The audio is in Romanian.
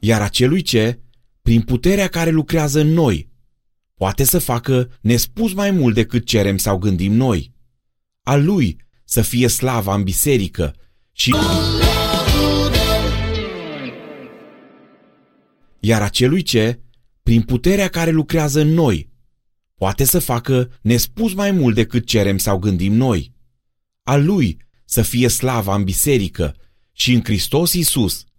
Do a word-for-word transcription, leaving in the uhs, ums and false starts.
Iar acelui ce, prin puterea care lucrează în noi, poate să facă nespus mai mult decât cerem sau gândim noi. A Lui să fie slava în biserică și... Iar acelui ce, prin puterea care lucrează în noi, poate să facă nespus mai mult decât cerem sau gândim noi. A Lui să fie slava în biserică și în Hristos Iisus